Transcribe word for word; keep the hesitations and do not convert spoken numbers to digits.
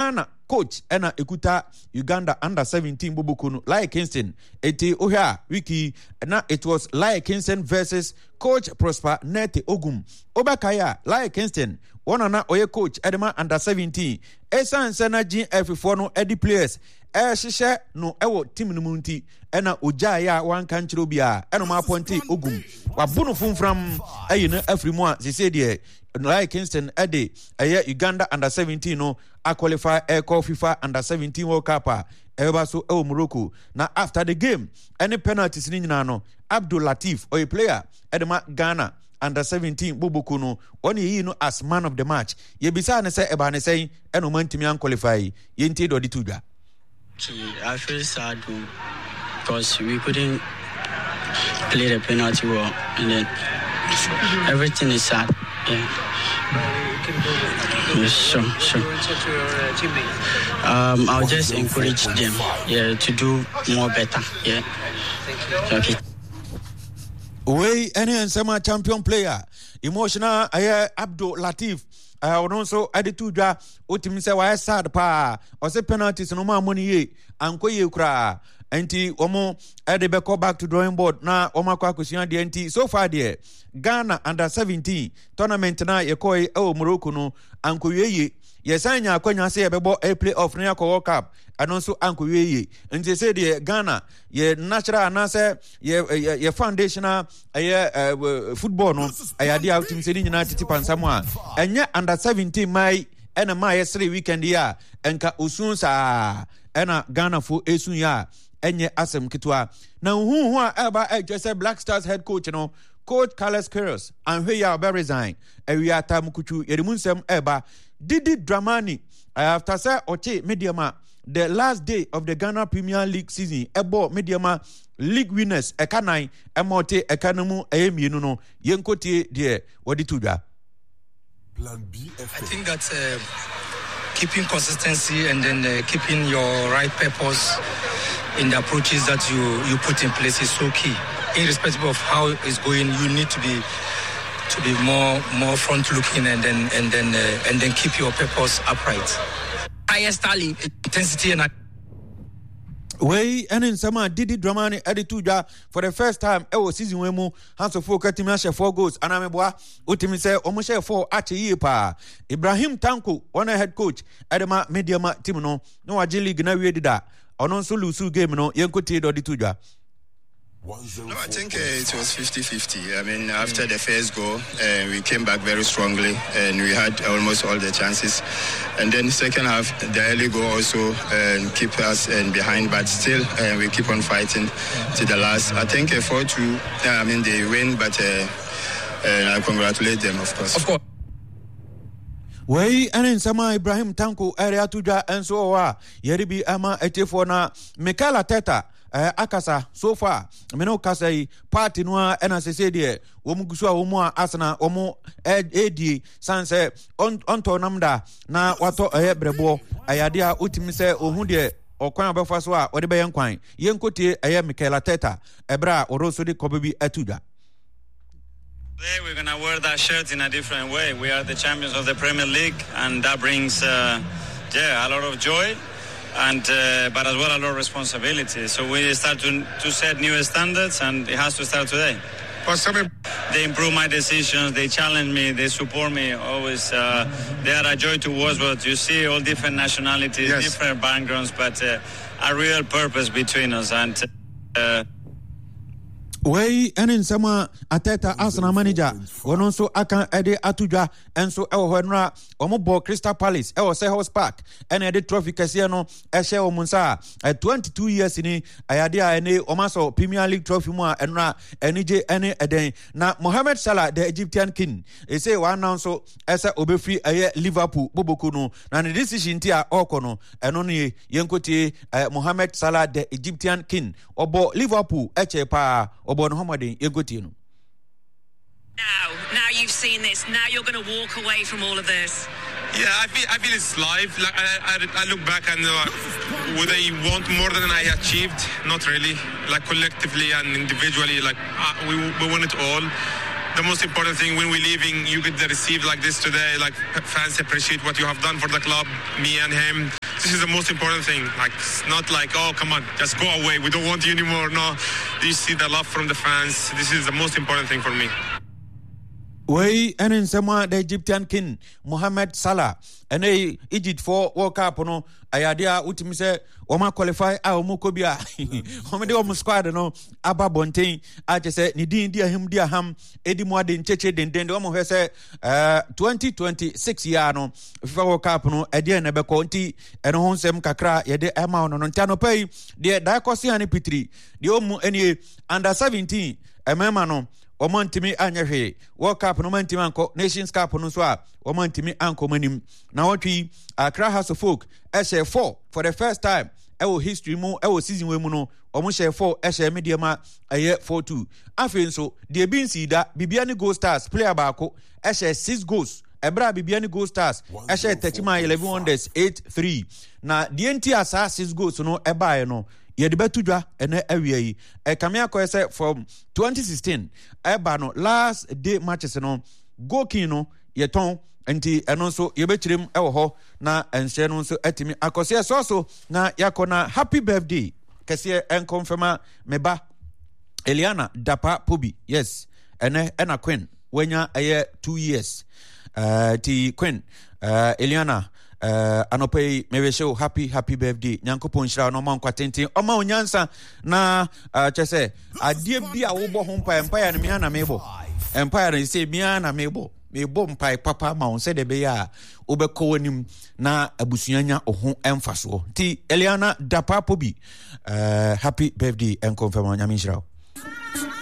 Ghana coach ena ekuta Uganda under seventeen Bobokunu Lai Kingston eti ohia wiki na it was Lai Kingston versus coach Prosper Nete Ogum Obakaya Lai Kingston one na oye coach edema under seventeen esan sena G F four no edi players e hihye no ewo team no munti ena oja ya wan kanchiro bia eno ma ponti Ogum wabuno fumfram ayi na afrimu a sese de Lai Kingston ede eye Uganda under seventeen no a qualify air call FIFA under seventeen World Cup eba so e Morocco na after the game any penalties ni nyina no Abdul Latif or a player edema Ghana under seventeen Boboko no oni yi no as man of the match ye bisa ne say eba ne say eno mantimi an qualify ye nti do di tudwa. I feel sad because we couldn't play the penalty well and then everything is sad. Yeah. Yes, sure, sure. Um, I'll just encourage them, yeah, to do more better, yeah. Okay. Way any summer champion player, emotional, uh, Abdul Latif. I uh, also added to the ultimate say why sad pa or say penalties no more money ye and ko ye kra. Enti omo ede go back to drawing board na omo kwa kusia de enti so far there Ghana under seventeen tournament na ye koi e Morocco no anko yeye ye sanya akwanya se ye bebo a playoff na yakọ World Cup anonso anko yeye enti say de Ghana ye natural na say ye ye foundational ye football no ayade out team se ni nyina titi pansam a enye under seventeen mai ena ma ye three weekend ya enka osun sa ena Ghana fo esun ya enye asem kitwa na hu hu a eba e just Black Stars head coach no coach Carlos Queiroz and where ya be resign e wi atam kutu yerimunsem eba Didi Dramani after say oche mediama the last day of the Ghana Premier League season ebo mediama league winners e kanan e mote e kanamu e mienu no yenkotie de wodi tudwa. Plan B F M. I think that uh, keeping consistency and then uh, keeping your right purpose in the approaches that you, you put in place is so key. Irrespective of how it's going, you need to be to be more more front looking and then and then uh, and then keep your purpose upright. Highest intensity and Way and in summer Didi Dramani edituja for the first time ewo season we mu hands of four katima share four goals anameboa utimi say omo share four ache yi pa Ibrahim Tanko one head coach edema mediama team no no waje league na we dida ono nso lusu game no yenkotie do ditudwa. No, I think uh, it was fifty-fifty. I mean, after the first goal, uh, we came back very strongly and we had almost all the chances. And then second half, the early goal also uh, keep us uh, behind, but still uh, we keep on fighting to the last. I think uh, four two, uh, I mean, they win, but uh, uh, I congratulate them, of course. Of course. Way and in sama Ibrahim Tanko area tuja and so wa yeribi ama etefo na Mikel Arteta Uh, akasa so far me no kasa yi party no a na sese de wo mu gusu a wo mu a asana wo mu edi sanse on onto namda na wato eh brebo ayade a utimi se ohun de okwan abefa so a ode beyen kwan yenkotie eh Mikel Arteta ebra oroso de kobebi atuda. Today we're going to wear that shirt in a different way. We are the champions of the Premier League and that brings uh, yeah a lot of joy. And uh, but as well a lot of responsibility. So we start to to set new standards, and it has to start today. They improve my decisions. They challenge me. They support me always. Uh, they are a joy to watch. But you see all different nationalities, yes. different backgrounds, but uh, a real purpose between us. And. Uh, Way and in summer Arteta Arsenal manager one so akan ede atudwa enso e ho nra omobo Crystal Palace e wo Selhurst Park and ede trophy kese no e hye o munsa twenty-two years ni ayade a ene omaso Premier League trophy mu a enra enije ene eden na Mohamed Salah the Egyptian king e say one now so ese obefri aye Liverpool boboko no na the decision ti a okono eno ne yenkotie Mohamed Salah the Egyptian king obo Liverpool eche pa Now, now you've seen this. Now you're going to walk away from all of this. Yeah, I feel I feel it's live. Like I, I, I look back and uh, would I want more than I achieved? Not really. Like collectively and individually, like uh, we we won it all. The most important thing when we're leaving, you get the receive like this today. Like fans appreciate what you have done for the club, me and him. this is the most important thing. Like, it's not like, oh, come on, just go away. We don't want you anymore. No, you see the love from the fans. This is the most important thing for me. Way and in some the Egyptian king Mohamed Salah and a Egypt for World Cup no ayadia utimi se woma qualify a omoko bia homede om squad no aba bonten a che se ni din dia him dia ham edi mo ade ncheche den den om hwe se uh, twenty twenty-six year no FIFA World Cup no ede na be ko nti eno ho nsem kakra ye de ema no no ntano pay de daikosi ani pitri de omu eni under seventeen emema no Omantimi anyahwe World Cup no mantimi anko Nations Cup no so a omantimi anko manim na wotwi Accra House of Folk e share four for the first time e wo history mu e wo season we mu no omo share four e share media ma e four two afi nso de bi nsi da bibia ni Gold Stars player baako e share six goals ebra bibia ni Gold Stars e share Techima eleven wonders eight three na de nti asa six goals no e baaye no ye de betudwa ene awie yi e kamia ko say from twenty sixteen e ba no last day matches no goalkeeper no ye ton enti eno so ye bekyirem e wo ho na enhye no so atimi akose so so na yakona happy birthday kese en confirma meba Eliana Dapa Pobi yes ene ena Queen wenya eye two years uh ti Queen uh Eliana Uh, anope mewe show happy happy birthday nyankopon hira no man kwatenten oma onyansa na uh, chese adie bi a wo bo ho mpa empire na me na mebo empire na say mi na mebo mebo mpa papa ma on se de be ya obekọ wanim na abusuanya ohun emfaso ti Eliana Dapa Pobi uh, happy birthday en confirm nyame hira